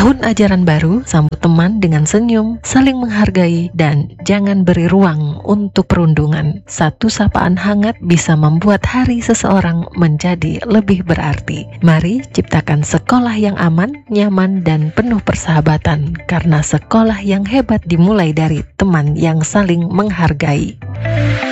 tahun ajaran baru, sambut teman dengan senyum, saling menghargai, dan jangan beri ruang untuk perundungan. Satu sapaan hangat bisa membuat hari seseorang menjadi lebih berarti. Mari ciptakan sekolah yang aman, nyaman, dan penuh persahabatan, karena sekolah yang hebat dimulai dari teman yang saling menghargai.